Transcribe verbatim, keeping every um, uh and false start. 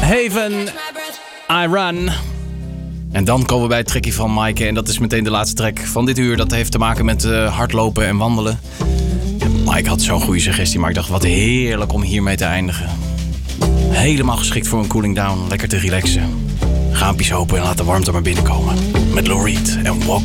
Haven, I Run. En dan komen we bij het trekje van Maaike. En dat is meteen de laatste track van dit uur. Dat heeft te maken met uh, hardlopen en wandelen. En Maaike had zo'n goede suggestie, maar ik dacht wat heerlijk om hiermee te eindigen. Helemaal geschikt voor een cooling down. Lekker te relaxen. Raampjes open en laat de warmte maar binnenkomen. Met Lou Reed en Walk